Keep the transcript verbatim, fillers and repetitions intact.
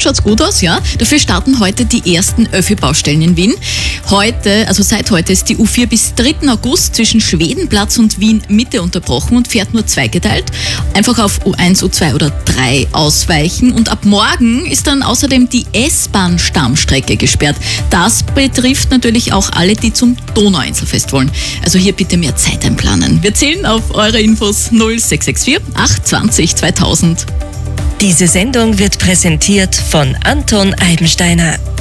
schaut's gut aus, ja. Dafür starten heute die ersten Öffi-Baustellen in Wien. Heute, also seit heute ist die U vier bis dritten August zwischen Schwedenplatz und Wien Mitte unterbrochen und fährt nur zweigeteilt. Einfach auf U eins, U zwei oder drei ausweichen. Und ab morgen ist dann außerdem die S-Bahn-Stammstrecke gesperrt. Das betrifft natürlich auch alle, die zum Donauinselfest wollen. Also hier bitte mehr Zeit einplanen. Wir zählen auf eure Infos null sechs sechs vier acht zwanzig zweitausend. Diese Sendung wird präsentiert von Anton Eibensteiner.